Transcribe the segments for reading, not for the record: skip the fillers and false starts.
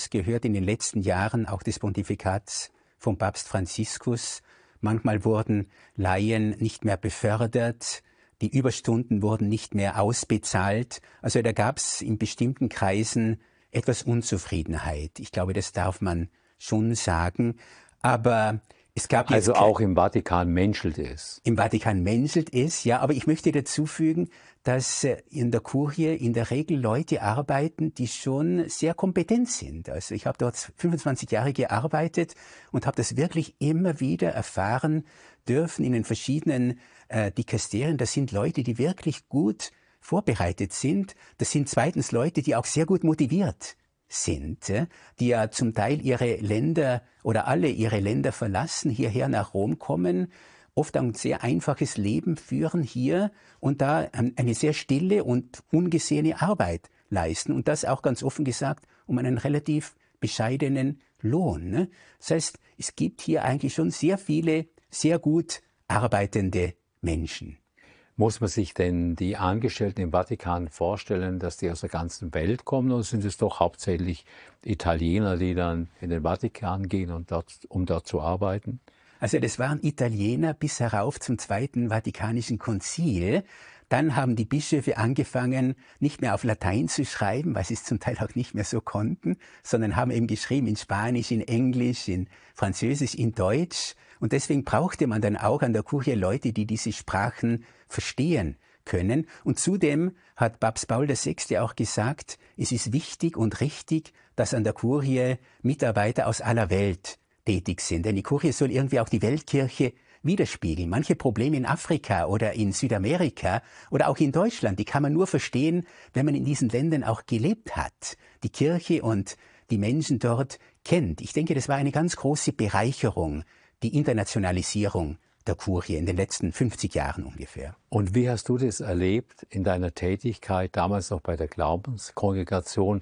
das gehört in den letzten Jahren auch des Pontifikats vom Papst Franziskus. Manchmal wurden Laien nicht mehr befördert, die Überstunden wurden nicht mehr ausbezahlt. Also da gab es in bestimmten Kreisen etwas Unzufriedenheit. Ich glaube, das darf man schon sagen. Aber es gab jetzt also auch im Vatikan menschelt es. Im Vatikan menschelt es, ja. Aber ich möchte dazu fügen, dass in der Kurie in der Regel Leute arbeiten, die schon sehr kompetent sind. Also ich habe dort 25 Jahre gearbeitet und habe das wirklich immer wieder erfahren dürfen in den verschiedenen Dikasterien. Das sind Leute, die wirklich gut vorbereitet sind. Das sind zweitens Leute, die auch sehr gut motiviert sind, die ja zum Teil ihre Länder oder alle ihre Länder verlassen, hierher nach Rom kommen, oft ein sehr einfaches Leben führen hier und da eine sehr stille und ungesehene Arbeit leisten. Und das auch ganz offen gesagt um einen relativ bescheidenen Lohn. Ne? Das heißt, es gibt hier eigentlich schon sehr viele, sehr gut arbeitende Menschen. Muss man sich denn die Angestellten im Vatikan vorstellen, dass die aus der ganzen Welt kommen, oder sind es doch hauptsächlich Italiener, die dann in den Vatikan gehen, um dort zu arbeiten? Also das waren Italiener bis herauf zum Zweiten Vatikanischen Konzil. Dann haben die Bischöfe angefangen, nicht mehr auf Latein zu schreiben, weil sie es zum Teil auch nicht mehr so konnten, sondern haben eben geschrieben in Spanisch, in Englisch, in Französisch, in Deutsch. Und deswegen brauchte man dann auch an der Kurie Leute, die diese Sprachen verstehen können. Und zudem hat Papst Paul VI. Auch gesagt, es ist wichtig und richtig, dass an der Kurie Mitarbeiter aus aller Welt tätig sind. Denn die Kurie soll irgendwie auch die Weltkirche widerspiegeln. Manche Probleme in Afrika oder in Südamerika oder auch in Deutschland, die kann man nur verstehen, wenn man in diesen Ländern auch gelebt hat, die Kirche und die Menschen dort kennt. Ich denke, das war eine ganz große Bereicherung, die Internationalisierung der Kurie in den letzten 50 Jahren ungefähr. Und wie hast du das erlebt in deiner Tätigkeit, damals noch bei der Glaubenskongregation?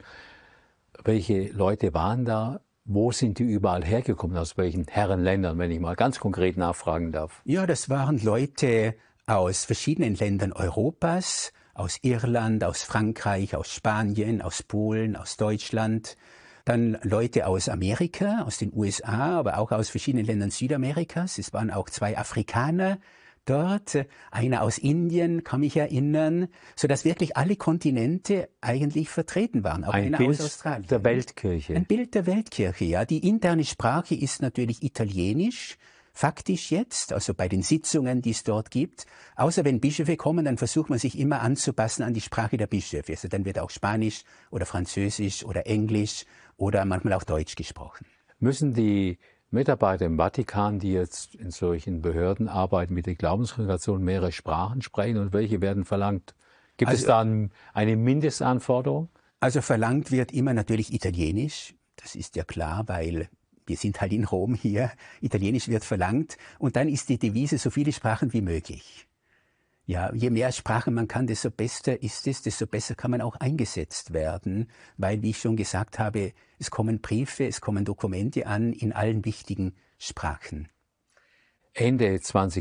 Welche Leute waren da? Wo sind die überall hergekommen? Aus welchen Herrenländern, wenn ich mal ganz konkret nachfragen darf? Ja, das waren Leute aus verschiedenen Ländern Europas, aus Irland, aus Frankreich, aus Spanien, aus Polen, aus Deutschland. Dann Leute aus Amerika, aus den USA, aber auch aus verschiedenen Ländern Südamerikas. Es waren auch 2 Afrikaner dort, einer aus Indien, kann mich erinnern, sodass wirklich alle Kontinente eigentlich vertreten waren. Auch ein einer Bild aus Australien. Der Weltkirche. Ein Bild der Weltkirche, ja. Die interne Sprache ist natürlich Italienisch, faktisch jetzt, also bei den Sitzungen, die es dort gibt. Außer wenn Bischöfe kommen, dann versucht man sich immer anzupassen an die Sprache der Bischöfe. Also dann wird auch Spanisch oder Französisch oder Englisch oder manchmal auch Deutsch gesprochen. Müssen die Mitarbeiter im Vatikan, die jetzt in solchen Behörden arbeiten, mit der Glaubenskongregation mehrere Sprachen sprechen, und welche werden verlangt? Gibt es da eine Mindestanforderung? Also verlangt wird immer natürlich Italienisch. Das ist ja klar, weil wir sind halt in Rom hier. Italienisch wird verlangt. Und dann ist die Devise, so viele Sprachen wie möglich. Ja, je mehr Sprachen man kann, desto besser ist es, desto besser kann man auch eingesetzt werden, weil, wie ich schon gesagt habe, es kommen Briefe, es kommen Dokumente an in allen wichtigen Sprachen. Ende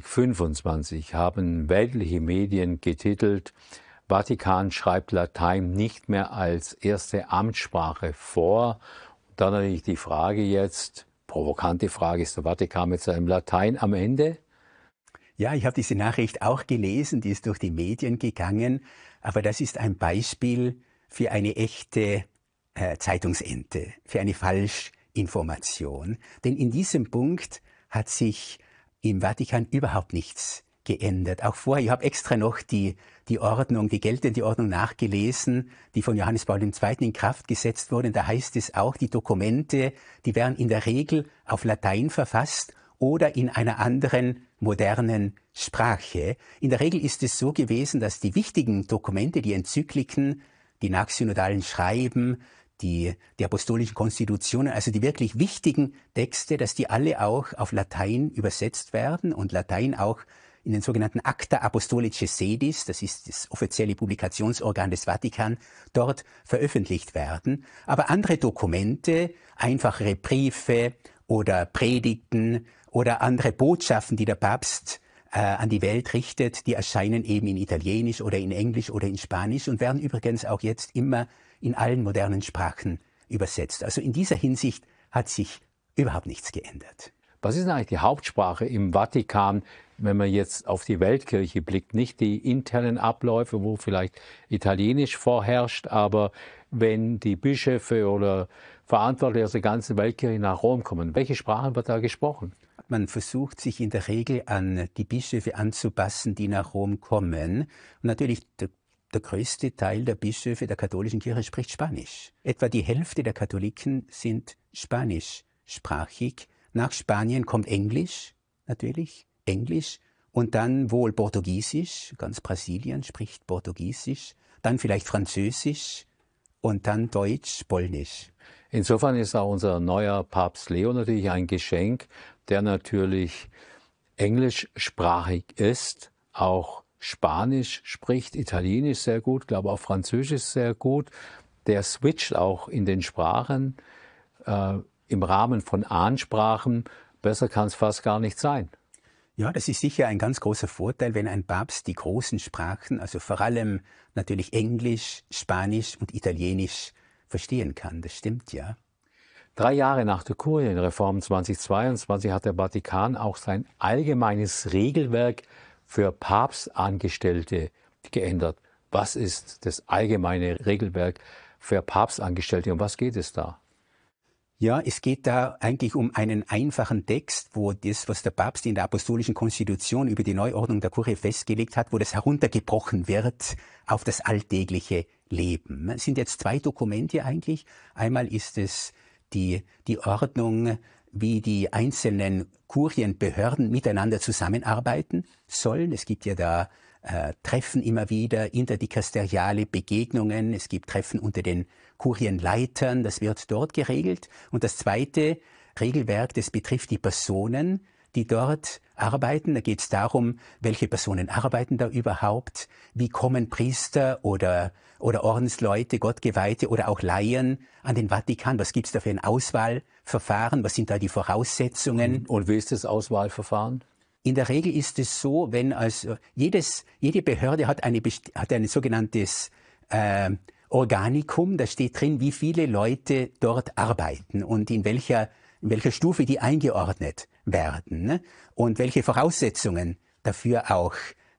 2025 haben weltliche Medien getitelt, Vatikan schreibt Latein nicht mehr als erste Amtssprache vor. Und dann natürlich die Frage jetzt, provokante Frage, ist der Vatikan mit seinem Latein am Ende? Ja, ich habe diese Nachricht auch gelesen, die ist durch die Medien gegangen, aber das ist ein Beispiel für eine echte Zeitungsente, für eine Falschinformation. Denn in diesem Punkt hat sich im Vatikan überhaupt nichts geändert. Auch vorher, ich habe extra noch die Ordnung, die geltende Ordnung nachgelesen, die von Johannes Paul II. In Kraft gesetzt wurde. Da heißt es auch, die Dokumente, die werden in der Regel auf Latein verfasst oder in einer anderen modernen Sprache. In der Regel ist es so gewesen, dass die wichtigen Dokumente, die Enzykliken, die nachsynodalen Schreiben, die apostolischen Konstitutionen, also die wirklich wichtigen Texte, dass die alle auch auf Latein übersetzt werden und Latein auch in den sogenannten Acta Apostolicae Sedis, das ist das offizielle Publikationsorgan des Vatikan, dort veröffentlicht werden. Aber andere Dokumente, einfachere Briefe oder Predigten oder andere Botschaften, die der Papst an die Welt richtet, die erscheinen eben in Italienisch oder in Englisch oder in Spanisch und werden übrigens auch jetzt immer in allen modernen Sprachen übersetzt. Also in dieser Hinsicht hat sich überhaupt nichts geändert. Was ist denn eigentlich die Hauptsprache im Vatikan, wenn man jetzt auf die Weltkirche blickt? Nicht die internen Abläufe, wo vielleicht Italienisch vorherrscht, aber wenn die Bischöfe oder Verantwortliche aus der ganzen Weltkirche nach Rom kommen, welche Sprachen wird da gesprochen? Man versucht sich in der Regel an die Bischöfe anzupassen, die nach Rom kommen. Und natürlich der größte Teil der Bischöfe der katholischen Kirche spricht Spanisch. Etwa die Hälfte der Katholiken sind spanischsprachig. Nach Spanien kommt Englisch, natürlich, Englisch. Und dann wohl Portugiesisch, ganz Brasilien spricht Portugiesisch. Dann vielleicht Französisch und dann Deutsch, Polnisch. Insofern ist auch unser neuer Papst Leo natürlich ein Geschenk, der natürlich englischsprachig ist, auch Spanisch spricht, Italienisch sehr gut, glaube auch Französisch sehr gut. Der switcht auch in den Sprachen im Rahmen von Ansprachen. Besser kann es fast gar nicht sein. Ja, das ist sicher ein ganz großer Vorteil, wenn ein Papst die großen Sprachen, also vor allem natürlich Englisch, Spanisch und Italienisch verstehen kann. Das stimmt, ja. 3 Jahre nach der Kurienreform 2022 hat der Vatikan auch sein allgemeines Regelwerk für Papstangestellte geändert. Was ist das allgemeine Regelwerk für Papstangestellte, um was geht es da? Ja, es geht da eigentlich um einen einfachen Text, wo das, was der Papst in der Apostolischen Konstitution über die Neuordnung der Kurie festgelegt hat, wo das heruntergebrochen wird auf das alltägliche Leben. Es sind jetzt 2 Dokumente eigentlich. Einmal ist es die Ordnung, wie die einzelnen Kurienbehörden miteinander zusammenarbeiten sollen. Es gibt ja da Treffen immer wieder, interdikasteriale Begegnungen, es gibt Treffen unter den Kurienleitern, das wird dort geregelt. Und das zweite Regelwerk, das betrifft die Personen, die dort arbeiten. Da geht es darum, welche Personen arbeiten da überhaupt, wie kommen Priester oder Ordensleute, Gottgeweihte oder auch Laien an den Vatikan, was gibt es da für ein Auswahlverfahren, was sind da die Voraussetzungen. Und wie ist das Auswahlverfahren? In der Regel ist es so, wenn also jede Behörde hat ein sogenanntes Organikum, da steht drin, wie viele Leute dort arbeiten und in welcher Stufe die eingeordnet werden, ne? Und welche Voraussetzungen dafür auch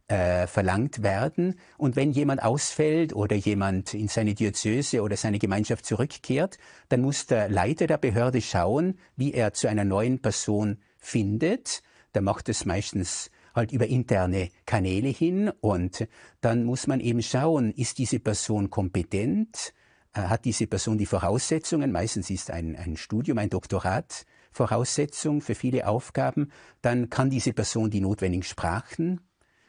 verlangt werden. Und wenn jemand ausfällt oder jemand in seine Diözese oder seine Gemeinschaft zurückkehrt, dann muss der Leiter der Behörde schauen, wie er zu einer neuen Person findet. Der macht es meistens halt über interne Kanäle hin und dann muss man eben schauen, ist diese Person kompetent, hat diese Person die Voraussetzungen, meistens ist ein Studium, ein Doktorat Voraussetzung für viele Aufgaben, dann kann diese Person die notwendigen Sprachen,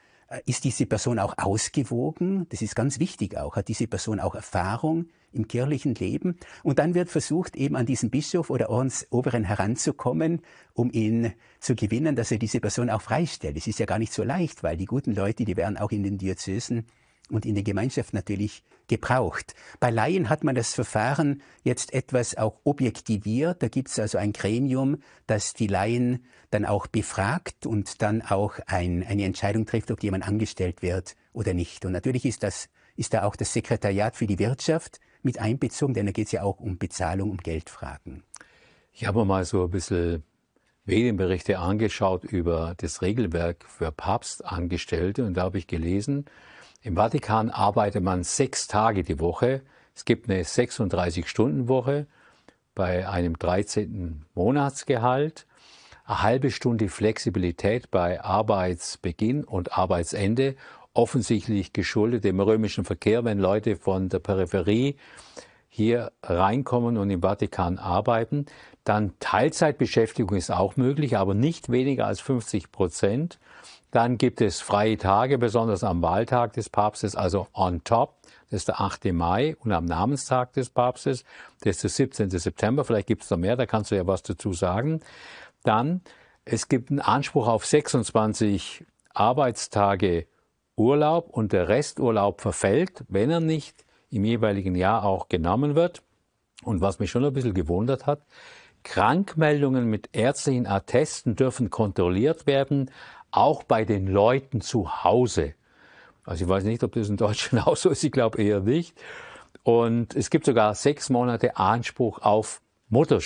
ist diese Person auch ausgewogen, das ist ganz wichtig auch, hat diese Person auch Erfahrung im kirchlichen Leben und dann wird versucht, eben an diesen Bischof oder Ordensoberen heranzukommen, um ihn zu gewinnen, dass er diese Person auch freistellt. Es ist ja gar nicht so leicht, weil die guten Leute, die werden auch in den Diözesen und in der Gemeinschaft natürlich gebraucht. Bei Laien hat man das Verfahren jetzt etwas auch objektiviert. Da gibt es also ein Gremium, das die Laien dann auch befragt und dann auch eine Entscheidung trifft, ob jemand angestellt wird oder nicht. Und natürlich ist da auch das Sekretariat für die Wirtschaft mit einbezogen, denn da geht es ja auch um Bezahlung, um Geldfragen. Ich habe mir mal so ein bisschen Medienberichte angeschaut über das Regelwerk für Papstangestellte und da habe ich gelesen, im Vatikan arbeitet man 6 Tage die Woche. Es gibt eine 36-Stunden-Woche bei einem 13. Monatsgehalt, eine halbe Stunde Flexibilität bei Arbeitsbeginn und Arbeitsende, offensichtlich geschuldet dem römischen Verkehr, wenn Leute von der Peripherie hier reinkommen und im Vatikan arbeiten. Dann Teilzeitbeschäftigung ist auch möglich, aber nicht weniger als 50%. Dann gibt es freie Tage, besonders am Wahltag des Papstes, also on top. Das ist der 8. Mai und am Namenstag des Papstes, das ist der 17. September. Vielleicht gibt es noch mehr, da kannst du ja was dazu sagen. Dann, es gibt einen Anspruch auf 26 Arbeitstage Urlaub und der Resturlaub verfällt, wenn er nicht im jeweiligen Jahr auch genommen wird. Und was mich schon ein bisschen gewundert hat, Krankmeldungen mit ärztlichen Attesten dürfen kontrolliert werden, auch bei den Leuten zu Hause. Also ich weiß nicht, ob das in Deutschland auch so ist, ich glaube eher nicht. Und es gibt sogar 6 Monate Anspruch auf Mutterschutz.